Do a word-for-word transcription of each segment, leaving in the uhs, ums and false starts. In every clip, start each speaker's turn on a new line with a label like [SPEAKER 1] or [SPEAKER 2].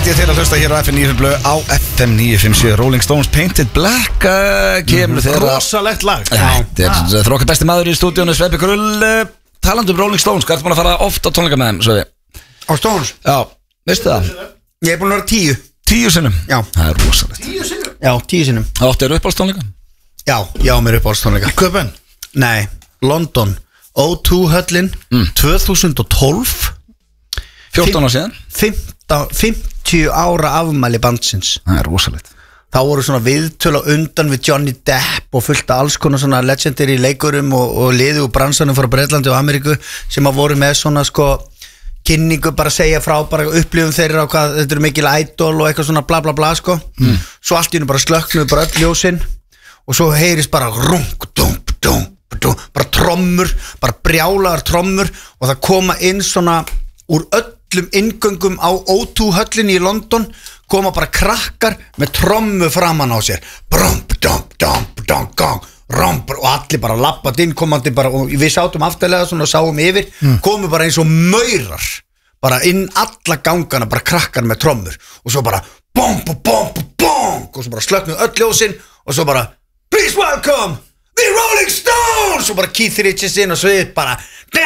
[SPEAKER 1] Kvöldi þeir að hlusta hér á F M níu fimm blöð á F M níu fimm sjö. Rolling Stones Painted Black uh, kemur þeirra
[SPEAKER 2] rosalegt lag.
[SPEAKER 1] Þetta er þrókar besti maður í stúdíónu, Sveppi Krull. uh, Talandi um Rolling Stones, hvað er búin að fara ofta á tónleika með þeim, Sveppi?
[SPEAKER 3] Á Stones?
[SPEAKER 1] Já, veistu það?
[SPEAKER 3] Ég er búin að vera tíu.
[SPEAKER 1] Tíu sinnum?
[SPEAKER 3] Já.
[SPEAKER 1] Það er rosalegt.
[SPEAKER 3] Tíu sinnum? Já, tíu sinnum.
[SPEAKER 1] Það áttu eru uppáhaldstónleika?
[SPEAKER 3] Já, já, mér uppáhaldstónleika.
[SPEAKER 2] Köpen?
[SPEAKER 3] Nei, London O tvö höllin
[SPEAKER 1] Mm.
[SPEAKER 3] tvö þúsund og tólf.
[SPEAKER 1] fjórtán ára síðan?
[SPEAKER 3] fimmtán, fimmtíu ára afmæli bandsins.
[SPEAKER 1] Það er rosalegt.
[SPEAKER 3] Þá voru svona viðtöl á undan við Johnny Depp og fullt af alls konar svona legendir í leikurum og, og liði úr bransanum frá Breitlandi og Ameríku sem að voru með svona sko kynningu, bara segja frá, bara upplifum þeirra á hvað þetta eru mikil idol og eitthvað svona bla bla bla sko. Mm. Svo allt í hennu bara slöknuðu bara öll ljósin og svo heyrist bara rung, dum, dum, dum, bara trommur, bara brjálaðar trommur og það koma inn svona úr öllum inngöngum á O tvö höllinni í London koma bara krakkar með trommu framan á sér brum, dum, dum, dum, dum, rum, og allir bara lappað inn komandi bara, og við sátum aftalega svona og sáum yfir, mm. komu bara eins og maurar bara inn alla gangana, bara krakkar með trommur og svo bara bom, bom, bom, bom og svo bara slöknuð öll ljósin og svo bara please welcome the Rolling Stones og bara Keith Richards inn og svið bara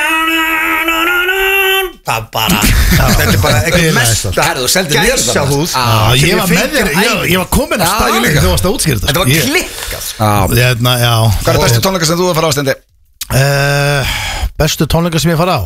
[SPEAKER 3] það bara þetta er bara eitthvað mest gæsahúð.
[SPEAKER 2] Ég var með þér, ég var komin að stæði líka þegar þú varst að útskýra þetta.
[SPEAKER 3] Þetta var klikkað.
[SPEAKER 1] Hvað er bestu tónleika sem þú að fara á, Steindi?
[SPEAKER 2] Bestu tónleika sem ég fara á?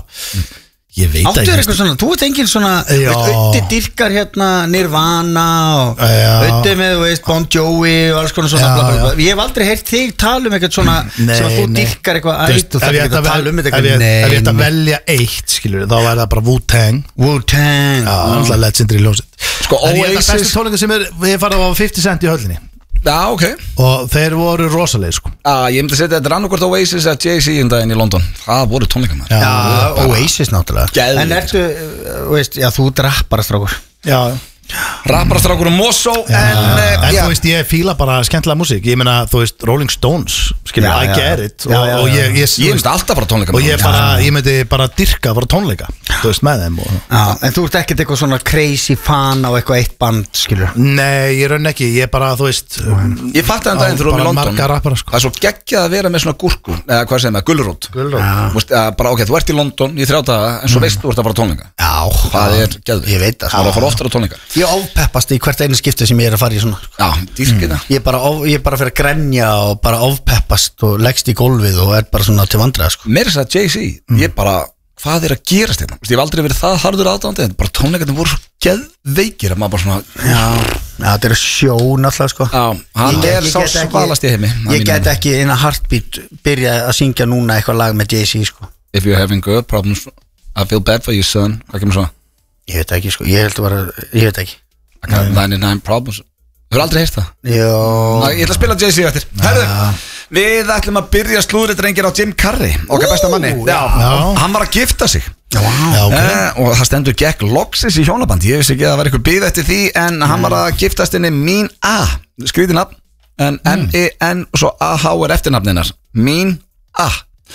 [SPEAKER 2] Ég veit
[SPEAKER 3] Áttu er eitthvað svona, þú veit engin svona Ötti dyrkar hérna Nirvana og Ötti með, þú veist, Bon Jovi og alls konar svona bla, bla, bla. Ég hef aldrei heyrt þig tala um eitthvað svona
[SPEAKER 2] nei,
[SPEAKER 3] sem að þú
[SPEAKER 2] nei.
[SPEAKER 3] dyrkar eitthvað ætt og það er ekki að tala um þetta
[SPEAKER 2] eitthvað. Ef ég ætti að velja eitt, skilur, þá er það bara Wu-Tang.
[SPEAKER 3] Wu-Tang.
[SPEAKER 2] Já, alltaf legendary hljómsveit.
[SPEAKER 1] Sko,
[SPEAKER 2] en ég held að
[SPEAKER 1] Oasis-
[SPEAKER 2] bestu tónleika sem er, ég farið á fifty cent í höllinni
[SPEAKER 1] Já, ok.
[SPEAKER 2] og þeir voru rosalegir sko.
[SPEAKER 1] ah, Ég myndi að setja þetta rannukvort Oasis eða Jay-Z um daginn í London. Það voru tónleika með.
[SPEAKER 3] Já, Oasis náttúrulega.
[SPEAKER 1] Geðveikt.
[SPEAKER 3] En ertu, uh, veist, já, þú drappar strákur.
[SPEAKER 2] Já.
[SPEAKER 1] Rapparastrákur og Mosó. En,
[SPEAKER 2] En
[SPEAKER 1] uh, já.
[SPEAKER 2] þú veist, ég fíla bara skemmtilega músík. Ég meina, þú veist, Rolling Stones skilur,
[SPEAKER 3] Já,
[SPEAKER 2] I
[SPEAKER 3] já.
[SPEAKER 2] get it
[SPEAKER 3] Já,
[SPEAKER 2] og,
[SPEAKER 3] já,
[SPEAKER 2] og
[SPEAKER 3] já.
[SPEAKER 2] ég, ég,
[SPEAKER 1] Ég myndi alltaf fara á tónleika
[SPEAKER 2] og
[SPEAKER 1] með
[SPEAKER 2] ég,
[SPEAKER 1] honum.
[SPEAKER 2] bara, ég myndi bara dyrka að fara á tónleika, þú veist, með þeim og,
[SPEAKER 3] Já, en þú ert ekkert eitthvað svona crazy fan á eitthvað eitt band, skilur.
[SPEAKER 2] Nei, ég raun ekki, ég bara, þú veist
[SPEAKER 1] Ég fatti þann daginn þegar við erum í
[SPEAKER 2] bara
[SPEAKER 1] London.
[SPEAKER 2] marga rappara, sko.
[SPEAKER 1] Það er svo geggjað að vera með svona gúrku, eða hvað segir maður, gulrót.
[SPEAKER 2] Gulrót.
[SPEAKER 1] Þú veist, að bara, ok, þú ert í London í þrjá daga, en svo veist þú ert að fara á tónleika.
[SPEAKER 3] Já,
[SPEAKER 1] Það er geðveikt.
[SPEAKER 3] Ég veit það,
[SPEAKER 1] Það er að
[SPEAKER 3] sko.
[SPEAKER 1] fara oftar á tónleika.
[SPEAKER 3] Ég ofpeppast í hvert einu skipti sem ég er að fara í svona.
[SPEAKER 1] Já, dýrkina.
[SPEAKER 3] Ég bara, of, ég bara fyrir að grenja og bara ofpeppast og leggst í gólfið og er bara svona til vandræða, sko.
[SPEAKER 1] Meira þess að Jay-Z, ég bara, hvað er að gerast hérna? Þú veist, Ég hef aldrei verið það harður aðdáandi, en bara tónleikarnir voru svo geðveikir að maður bara svona,
[SPEAKER 3] Já, já, þetta er sjó náttúrulega, sko.
[SPEAKER 1] já, hann
[SPEAKER 3] Ég-
[SPEAKER 1] er
[SPEAKER 3] ég
[SPEAKER 1] sá
[SPEAKER 3] get ekki-
[SPEAKER 1] svalast í heimi.
[SPEAKER 3] Ég get ekki in a heartbeat byrja að syngja núna eitthvað lag með Jay-Z, sko.
[SPEAKER 1] If you're having good problems, I feel bad for you, son. Hvað kemur svo?
[SPEAKER 3] Ég veit ekki, sko, ég held að vera, ég veit ekki.
[SPEAKER 1] I got ninety-nine problems. Þú hefur aldrei heyrt það?
[SPEAKER 3] Jó.
[SPEAKER 1] Ná, Ég ætla að spila Jay-Z eftir. Herðu, við ætlum að byrja slúðrið drengir á Jim Carrey, okkar besta manni. Já,
[SPEAKER 2] já.
[SPEAKER 1] hann var að gifta sig.
[SPEAKER 3] Já,
[SPEAKER 2] Já, ok.
[SPEAKER 1] Eh, og það stendur Jack Loxis í hjónabandi. Ég vissi ekki að það var eitthvað bíð eftir því, en hann var að giftast henni Mín A, skrítið nafn, en M-I-N og svo A-H er eftirnafninar, Mín A.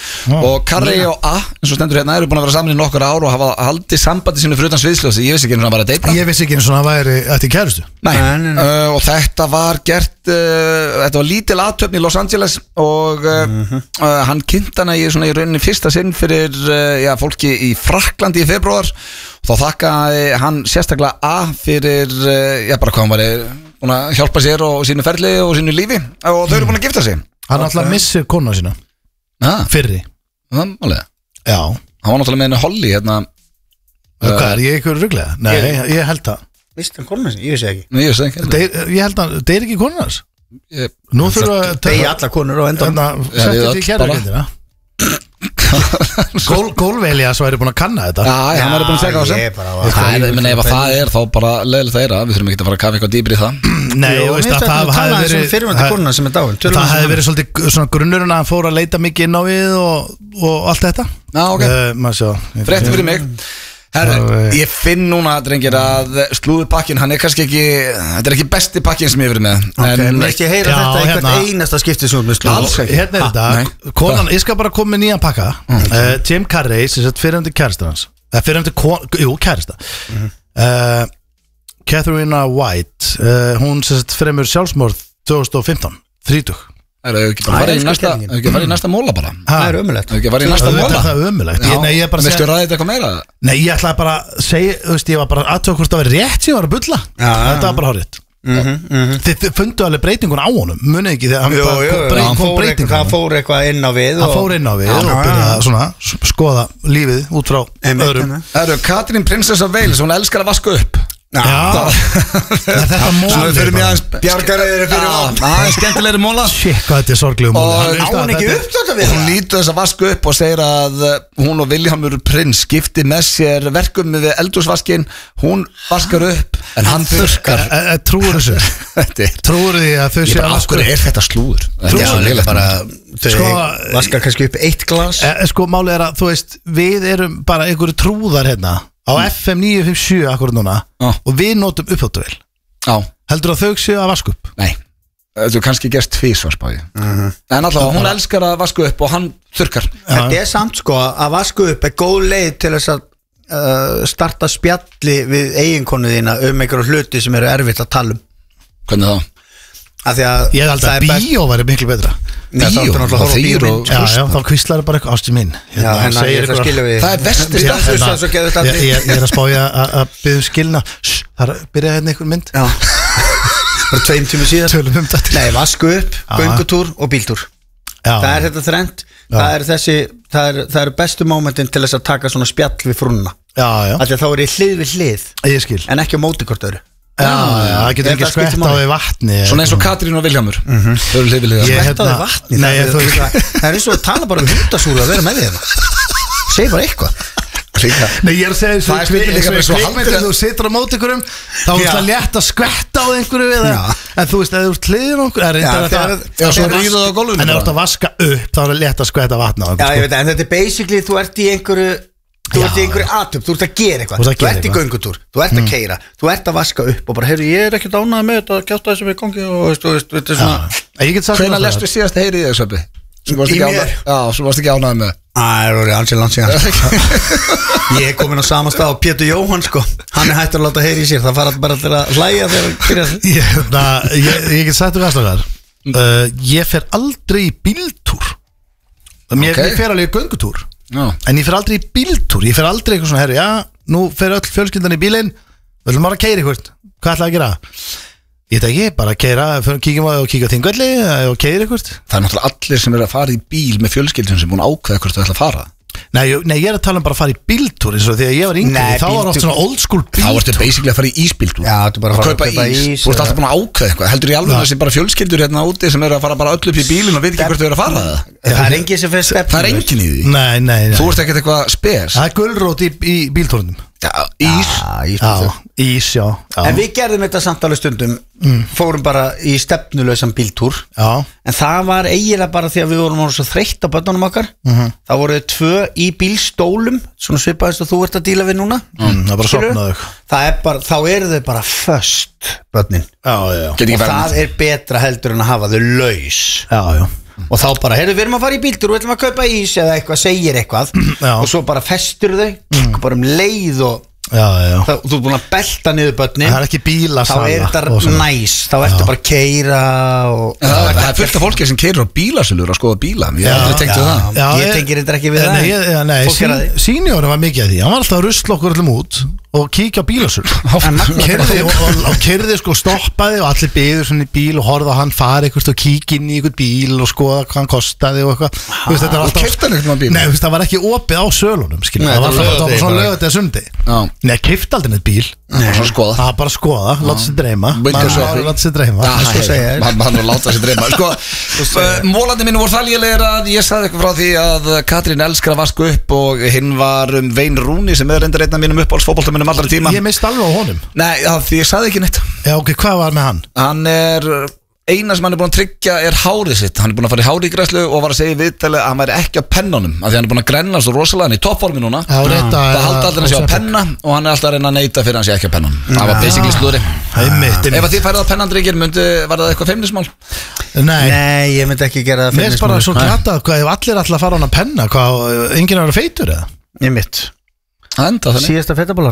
[SPEAKER 1] Og Carrey og A, eins og stendur hérna, eru búin að vera saman í nokkur ár og hafa haldið sambandi sínu fyrir utan sviðsljósi. Ég vissi ekki eins og hann var að deyta.
[SPEAKER 2] Ég vissi ekki eins og það væri eftir kærustu.
[SPEAKER 1] Nei,
[SPEAKER 3] Nei, nei, nei.
[SPEAKER 1] Uh, og þetta var gert uh, þetta var lítil aðtöfn í Los Angeles og uh, uh, hann kynnt hana í, svona, í rauninni fyrsta sinn fyrir uh, já, fólki í Frakklandi í februar. Þá þakkaði hann sérstaklega A fyrir uh, já, bara hvað hann var búin að hjálpa sér og sínu ferli og sínu lífi og þau eru búin að gifta sig.
[SPEAKER 2] Hann alltaf missir konu sína
[SPEAKER 1] ah,
[SPEAKER 2] fyrri.
[SPEAKER 1] það er málega.
[SPEAKER 2] Já.
[SPEAKER 1] Hann var náttúrulega með henni Holly hérna,
[SPEAKER 2] uh, Hvað er ég ykkur ruglega? Nei, ég, ég held það.
[SPEAKER 3] Vist hann konum þessi? Ég vissi ekki.
[SPEAKER 1] Nei, ég veist ekki
[SPEAKER 2] Deyr, Ég held að það er ekki konu hans.
[SPEAKER 1] ég,
[SPEAKER 2] Nú þurfa að
[SPEAKER 3] Degi alla konur og enda.
[SPEAKER 2] Þannig að setja
[SPEAKER 1] við
[SPEAKER 2] þetta í
[SPEAKER 1] öll bara.
[SPEAKER 2] kærleikindina. Gól, Gólvelja svo væri búin að kanna þetta.
[SPEAKER 1] Já, hann var búin að segja á
[SPEAKER 3] ég
[SPEAKER 1] þessu.
[SPEAKER 3] er bara-
[SPEAKER 1] Það er, menn ef að það er þá bara leiðilegt það er að við þurfum ekki að fara að kafa eitthvað dýpri í það.
[SPEAKER 2] Nei,
[SPEAKER 3] Jú,
[SPEAKER 2] ég veist
[SPEAKER 3] mér
[SPEAKER 2] að
[SPEAKER 3] finnst
[SPEAKER 2] það
[SPEAKER 3] að
[SPEAKER 2] hefði
[SPEAKER 3] tala
[SPEAKER 2] verið
[SPEAKER 3] um fyrirvændi
[SPEAKER 2] það-
[SPEAKER 3] konuna sem er dáin. Tölum
[SPEAKER 2] Það
[SPEAKER 3] aðeins
[SPEAKER 2] hefði
[SPEAKER 3] um
[SPEAKER 2] verið svolítið svona grunnurinn að hann fór að leita mikið inn á við og, og allt þetta.
[SPEAKER 1] Já, ok.
[SPEAKER 2] uh, Maður sjá
[SPEAKER 1] Frétti fyrir mig. Herru, ég finn núna, drengir, að slúðupakkin, hann er kannski ekki, þetta er ekki besti pakkin sem ég hef verið með.
[SPEAKER 3] Ok,
[SPEAKER 1] En
[SPEAKER 3] mér ekki heyra
[SPEAKER 2] Já,
[SPEAKER 3] þetta einhvern
[SPEAKER 2] hérna-
[SPEAKER 3] einasta skipti sem þú ert með slúður.
[SPEAKER 1] Alls ekki.
[SPEAKER 2] Hérna er
[SPEAKER 1] Ha,
[SPEAKER 2] þetta,
[SPEAKER 1] nei.
[SPEAKER 2] konan,
[SPEAKER 1] Hvað?
[SPEAKER 2] ég skal bara koma með nýjan pakka. uh, Jim Carrey, sem sagt fyrirhundi kærasta hans, eða fyrirhundi, jú, kærasta uh, Katharina White uh, Hún sérst fremur sjálfsmorð tvö þúsund og fimmtán, þrítug
[SPEAKER 1] Það er ekki bara farið í næsta Það er ekki farið í næsta móla bara
[SPEAKER 3] Það er ömulegt
[SPEAKER 1] Það er ekki farið í næsta móla
[SPEAKER 2] Það er ömulegt ég, Nei, ég bara
[SPEAKER 1] Vistu
[SPEAKER 2] segja
[SPEAKER 1] ræðið þetta eitthvað meira?
[SPEAKER 2] Nei, ég ætlaði bara að segja Þú veist, ég var bara aðtöku hvort það var rétt sem ég var að bulla
[SPEAKER 3] Já,
[SPEAKER 2] Þetta var bara hárið
[SPEAKER 3] Mhm, mhm.
[SPEAKER 2] Þið þið fundu alveg breytingun á honum Munið ekki þegar hann
[SPEAKER 3] Jú,
[SPEAKER 2] bara
[SPEAKER 3] jú,
[SPEAKER 2] kom brey-
[SPEAKER 3] hann
[SPEAKER 2] kom
[SPEAKER 3] fór
[SPEAKER 2] breyting
[SPEAKER 3] eitthvað-
[SPEAKER 2] á
[SPEAKER 3] hann
[SPEAKER 2] honum.
[SPEAKER 3] fór eitthvað inn á við
[SPEAKER 2] Hann
[SPEAKER 3] og-
[SPEAKER 2] fór inn á við
[SPEAKER 3] Já,
[SPEAKER 2] og
[SPEAKER 3] já,
[SPEAKER 2] byrjaði
[SPEAKER 3] já.
[SPEAKER 2] að svona s- skoða lífið út frá
[SPEAKER 3] Einmitt,
[SPEAKER 2] öðrum
[SPEAKER 3] einmitt.
[SPEAKER 1] Það eru Katrín Prinsess of Wales Hún elskar að vaska upp
[SPEAKER 2] Já, þetta móli
[SPEAKER 1] Svona fyrir mig aðeins
[SPEAKER 3] Bjargareyður er fyrir von.
[SPEAKER 1] Það er skemmtilegri móla
[SPEAKER 2] Shit, hvað þetta er sorglegum móli
[SPEAKER 1] Og-
[SPEAKER 2] Hann veist
[SPEAKER 3] Á
[SPEAKER 2] að
[SPEAKER 3] hann ekki
[SPEAKER 2] þetta-
[SPEAKER 3] upptökt að við
[SPEAKER 1] Hún lítur þess að vaska upp og segir að uh, hún og Vilhjálmur Prins skipti með sér verkum við eldhúsvaskin Hún vaskar upp en hann þurrkar
[SPEAKER 2] E- e- Trúir þessu
[SPEAKER 1] Þetta er
[SPEAKER 2] Trúir því að þau
[SPEAKER 1] Ég
[SPEAKER 2] séu
[SPEAKER 1] bara,
[SPEAKER 2] að
[SPEAKER 1] af hverju er þetta slúður? Þetta er
[SPEAKER 3] Já,
[SPEAKER 1] svo
[SPEAKER 3] það er
[SPEAKER 1] lélegt
[SPEAKER 3] bara
[SPEAKER 2] Sko-
[SPEAKER 3] Þau vaskar kannski upp eitt glas
[SPEAKER 2] e, Sko, máli er að, þú veist, við erum bara einhverju trúðar hérna á F M níu fimm sjö akkurat núna
[SPEAKER 1] Já.
[SPEAKER 2] og við notum uppþóttuvel
[SPEAKER 1] Já,
[SPEAKER 2] Heldur að þau séu að vaska upp?
[SPEAKER 1] nei Þetta er kannski gerst tvísvar spáði En allavega, hún elskar að vaska upp og hann þurrkar
[SPEAKER 3] Þetta er samt sko að vasku upp er góð leið til þess að uh, starta spjalli við eiginkonu þína um einhverju hluti sem eru erfitt að tala um
[SPEAKER 1] Hvernig þá?
[SPEAKER 3] Af því að
[SPEAKER 2] Ég held að
[SPEAKER 3] það er best-
[SPEAKER 2] bíó væri miklu betra
[SPEAKER 3] Nei, þá
[SPEAKER 1] Bíó,
[SPEAKER 3] ertu náttúrulega að
[SPEAKER 1] og
[SPEAKER 3] horfa á
[SPEAKER 1] þegir
[SPEAKER 3] bíómynd.
[SPEAKER 1] og-
[SPEAKER 2] Já, já, þá kvíslar bara eitthvað ástu mín
[SPEAKER 3] Já, hennar ég ætla að skilja við
[SPEAKER 1] Það er versti
[SPEAKER 3] Við
[SPEAKER 1] staður.
[SPEAKER 3] stöðum svo geðvægt
[SPEAKER 2] ég,
[SPEAKER 3] allir
[SPEAKER 2] ég, ég er að spája að að byggja um skilna Shh, Það er að byrja hérna einhver mynd
[SPEAKER 3] Já Bara tveim tími síðan
[SPEAKER 2] Tölum um þetta
[SPEAKER 3] Nei, vasku upp, göngutúr og bíltúr
[SPEAKER 2] Já.
[SPEAKER 3] Það er þetta þrennt Það er þessi, það er, það er bestu mómentin til þess að taka svona spjall við frúnna
[SPEAKER 2] Já, já,
[SPEAKER 3] Af því að þá er ég hlið við hlið
[SPEAKER 2] ég skil
[SPEAKER 3] En ekki á móti hvort öðru
[SPEAKER 2] Já, já, það getur
[SPEAKER 3] Ég
[SPEAKER 2] ekki
[SPEAKER 3] held að skipti
[SPEAKER 2] skvett á
[SPEAKER 3] máli.
[SPEAKER 2] því vatni
[SPEAKER 1] Svona eins og Katrín og Vilhjálmur Þau eru hlið við hlið
[SPEAKER 2] Ég-
[SPEAKER 3] Þetta
[SPEAKER 2] hérna-
[SPEAKER 3] er vatni
[SPEAKER 2] Nei,
[SPEAKER 3] það, er,
[SPEAKER 2] þú-
[SPEAKER 3] það, það er eins og að tala bara um hundasúru að vera með því það Segð bara eitthvað
[SPEAKER 1] Líka
[SPEAKER 2] Nei, ég er að segja eins og
[SPEAKER 1] Það er spillir líka með svo
[SPEAKER 2] kvikmyndir,
[SPEAKER 1] hálfmynd-
[SPEAKER 2] þú situr á móti einhverjum þá er
[SPEAKER 3] Já.
[SPEAKER 2] það létt að skvetta á einhverju eða,
[SPEAKER 3] Já.
[SPEAKER 2] en þú veist, ef þú ert hliðin okkur er
[SPEAKER 3] Já,
[SPEAKER 2] reyndar
[SPEAKER 3] þegar-
[SPEAKER 2] þetta-
[SPEAKER 1] Já, svo
[SPEAKER 2] þegar
[SPEAKER 1] ríður það á gólfinu
[SPEAKER 2] en ef þú
[SPEAKER 1] bara.
[SPEAKER 2] ert að vaska upp þá er það létt að skvetta vatna á
[SPEAKER 3] Já,
[SPEAKER 2] einhverju,
[SPEAKER 3] ég veit, en þetta er basically, þú ert í einhverju Þú
[SPEAKER 2] Já.
[SPEAKER 3] ert í einhverju atöp, þú ert að gera eitthvað
[SPEAKER 2] Þú ert að
[SPEAKER 3] Þú
[SPEAKER 2] gera
[SPEAKER 3] ert í
[SPEAKER 2] eitthvað.
[SPEAKER 3] göngutúr, þú ert að keira Þú ert að vaska upp og bara, heyrðu, ég er ekki dánað með þetta Gjátt að þessum við gangi og veist, þú veist, þetta er svona
[SPEAKER 2] Já. Ég get sagt
[SPEAKER 1] Hvenær
[SPEAKER 2] það.
[SPEAKER 1] lestu síðast heyri í þessu uppi? Sem varst
[SPEAKER 3] Í
[SPEAKER 1] ekki
[SPEAKER 3] mér?
[SPEAKER 1] ánægð- Já, sem varst ekki ánægð með
[SPEAKER 3] Æ, það er orðið ansið langt síðan Ég er komin á sama stað á Pétur Jóhann, sko Hann er hættur að láta heyri í sér Það fara bara til að hlæja þegar hann byrjar
[SPEAKER 2] Ég, na, ég, ég get sagt þú veist okkar uh, Ég fer aldrei í bíltúr mér,
[SPEAKER 1] Ok.
[SPEAKER 2] Ég fer alveg í göngutúr
[SPEAKER 1] Já,
[SPEAKER 2] en ég fer aldrei í bíltúr Ég fer aldrei eitthvað svona, herri, já, nú fer öll fjölskyldan í bílinn Við ætlum bara að keira eitthvað Hvað ætlaði að gera? Ég veit ekki, bara að keira, kíkjum á og kíkja á þingvelli og keira eitthvað
[SPEAKER 1] það er náttúrulega allir sem er að fara í bíl með fjölskyldum sem búin að ákveða hvort þau ætla að fara
[SPEAKER 2] Nei, ég- nei, ég er að tala um bara að fara í bíltúr eins og þegar ég var yngri,
[SPEAKER 3] Nei,
[SPEAKER 2] þá var oft
[SPEAKER 3] bíltúr-
[SPEAKER 2] svona old school
[SPEAKER 1] Þá ertu
[SPEAKER 2] bíltúr
[SPEAKER 1] basically að fara í ísbíltúr
[SPEAKER 3] Já, þú bara að fara að
[SPEAKER 1] kaupa
[SPEAKER 3] kaupa
[SPEAKER 1] ís,
[SPEAKER 3] ís
[SPEAKER 1] Þú ert
[SPEAKER 3] eða-
[SPEAKER 1] alltaf búin að ákveða eitthvað Heldur í alveg
[SPEAKER 2] Já.
[SPEAKER 1] þessi bara fjölskyldur hérna úti sem eru að fara bara öll upp í bílinn og veit ekki hvort þau eru að fara það
[SPEAKER 3] Það er enginn sem fyrir stefn
[SPEAKER 1] Það er enginn í því
[SPEAKER 2] Nei, nei, nei
[SPEAKER 1] Þú ert ekkert eitthvað spes
[SPEAKER 2] Það er gulrót í, í bíltúrunum
[SPEAKER 1] Já, Ís
[SPEAKER 3] Já, ís
[SPEAKER 2] Já, ís, já, já.
[SPEAKER 3] En við gerðum þetta samt alveg stundum Fórum bara í stefnulausan bíltúr
[SPEAKER 2] Já,
[SPEAKER 3] En það var eiginlega bara því að við vorum orðin svo þreytt á börnunum okkar Það voru tvö í bílstólum Svona svipaðist og þú ert að díla við núna
[SPEAKER 2] mm, það er bara
[SPEAKER 3] Skilurðu?
[SPEAKER 2] sopnaðu
[SPEAKER 3] Það er bara, þá eru þau bara föst börnin
[SPEAKER 2] Já, já, já,
[SPEAKER 1] Get ekki
[SPEAKER 3] Og
[SPEAKER 1] verið
[SPEAKER 3] það er betra heldur en að hafa þau laus
[SPEAKER 2] já, já.
[SPEAKER 3] Og þá bara, heyrðu, við erum að fara í bíltúr og við ætlum að kaupa ís eða eitthvað, segir eitthvað
[SPEAKER 2] Já.
[SPEAKER 3] Og svo bara festur þau mm. bara um leið og
[SPEAKER 2] Já, já.
[SPEAKER 3] það, þú er búin að belta niður börnin
[SPEAKER 2] Það er ekki bílasala
[SPEAKER 3] Þá er
[SPEAKER 2] og
[SPEAKER 3] þetta
[SPEAKER 2] svona.
[SPEAKER 3] næs, þá ertu bara að keira og
[SPEAKER 1] En Það það er fullt af fólki sem keirir á bílasölur að skoða bíla Ég hef
[SPEAKER 2] Já,
[SPEAKER 1] aldrei tengt við það
[SPEAKER 2] Já,
[SPEAKER 3] Ég tengir þetta ekki við
[SPEAKER 2] nei,
[SPEAKER 3] það,
[SPEAKER 2] ég, ja, nei,
[SPEAKER 3] fólk gera því.
[SPEAKER 2] Sýnjórum var mikið að því Hann var alltaf að rusla okkur öllum út og kíkja á bílasöl
[SPEAKER 3] En magnað
[SPEAKER 2] Kerði
[SPEAKER 3] bara-
[SPEAKER 2] og, og, og kerði sko stoppaði og allir byður svona í bíl og horfði á hann fara eitthvað og kíkja inn í eitthvað bíl og skoða hvað hann kostaði og eitthvað Þú veist, þetta var
[SPEAKER 1] Og
[SPEAKER 2] alltaf-
[SPEAKER 1] keypti hann einhvern veginn bíl?
[SPEAKER 2] Nei, þú veist, það var ekki opið á sölunum skilur.
[SPEAKER 3] Nei,
[SPEAKER 2] Það var
[SPEAKER 3] þetta var
[SPEAKER 2] alltaf- það var
[SPEAKER 3] laugardegi
[SPEAKER 2] svona
[SPEAKER 3] bara.
[SPEAKER 2] lögðið að sundi
[SPEAKER 1] Já.
[SPEAKER 2] Nei, keypti aldrei neitt bíl
[SPEAKER 1] Bara svona skoða
[SPEAKER 2] Það var bara að skoða, láta sér dreyma
[SPEAKER 1] Windows
[SPEAKER 2] Maður
[SPEAKER 1] shopping.
[SPEAKER 2] láta sér dreyma
[SPEAKER 1] Já,
[SPEAKER 3] svo segja ég.
[SPEAKER 1] hann hann var láta sér dreyma Sko, uh, mólandi mínu voru það lélegir að ég sagði eitthvað frá því að Katrín elskar að vaska upp og hinn var um Wayne Rooney sem er reyndar einn af mínum uppáhaldsfótboltamönnum allra tíma
[SPEAKER 2] Ég mist alveg á honum
[SPEAKER 1] Nei, já, því ég sagði ekki neitt
[SPEAKER 2] Já, ok, hvað var með hann?
[SPEAKER 1] Hann er eina sem hann er búin að tryggja er hárið sitt Hann er búin að fara í hárigræslu og var að segja í viðtali að hann væri ekki á pennunum af því hann er búin að grenna svo rosalega hann í toppformi núna
[SPEAKER 2] Já, rétt að-
[SPEAKER 1] Það haldi allir að sé á penna og hann er alltaf að reyna að neita fyrir hann sé ekki á pennunum Það var basically slúri
[SPEAKER 2] Einmitt,
[SPEAKER 1] Ef að
[SPEAKER 2] einmitt.
[SPEAKER 1] þið færið á pennandryggir myndi, var það eitthvað feimnismál?
[SPEAKER 2] Nei,
[SPEAKER 3] Nei, ég myndi ekki gera það
[SPEAKER 2] mér er bara svo glatað hvað ef allir ætla að fara á hann að penna hvað, enginn er að vera feitur eða?
[SPEAKER 3] Ég mitt,
[SPEAKER 1] Það enda þannig
[SPEAKER 3] síðasta fetabolan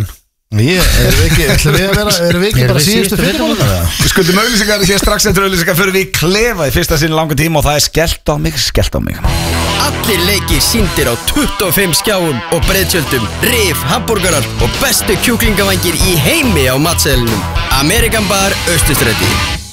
[SPEAKER 2] Ég, erum við ekki, ætlum við að vera, erum við ekki
[SPEAKER 3] Erum
[SPEAKER 2] bara
[SPEAKER 3] við
[SPEAKER 2] síðustu
[SPEAKER 3] síðustu
[SPEAKER 2] fyrirmáluna?
[SPEAKER 1] Við skuldum auðlýsingar hér strax eftir auðlýsingar fyrir við í klefa í fyrsta sinni langa tíma og það er skellt á mig, skellt á mig.
[SPEAKER 4] Allir leikir sýndir á tuttugu og fimm skjáum og breiðtjöldum, rif, hambúrgarar og bestu kjúklingavangir í heimi á matseðlinum. Amerikan Bar Austurstræti.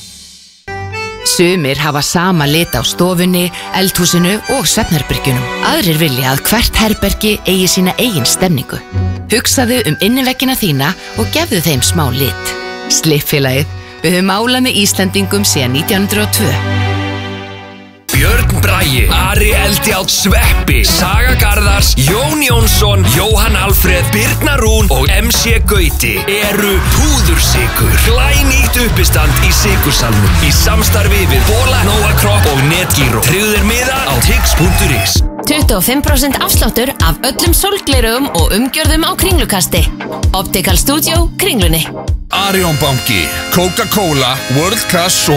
[SPEAKER 5] Sumir hafa sama lit á stofunni, eldhúsinu og svefnherbyrgjunum. Aðrir vilja að hvert herbergi eigi sína eigin stemningu. Hugsaðu um inniveggina þína og gefðu þeim smá lit. Slippfélagið, við höfum málað með Íslendingum síðan nítján hundruð og tvö.
[SPEAKER 6] Björn Bragi, Ari Eldjátt Sveppi, Saga Garðars, Jón Jónsson, Jóhann Alfreð, Birna Rún og M C Gauti eru púðursykur. Glænýtt uppistand í sykursalnum í samstarfi við Bola, Nóa Kropp og Netgyro. Tryggðu þér miða á tix punktur is.
[SPEAKER 7] tuttugu og fimm prósent afsláttur af öllum sólglerugum og umgjörðum á Kringlukasti. Optical Studio, Kringlunni.
[SPEAKER 6] Arion banki, Coca-Cola, World Class